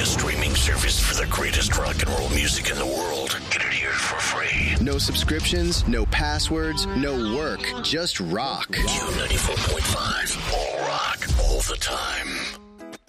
best streaming service for the greatest rock and roll music in the world. Get it here for free. No subscriptions, no passwords, no work, just rock. Q94.5. All rock, all the time.